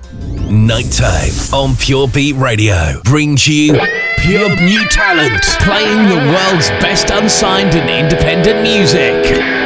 Nighttime on Pure Beat Radio brings you pure new talent playing the world's best unsigned and independent music.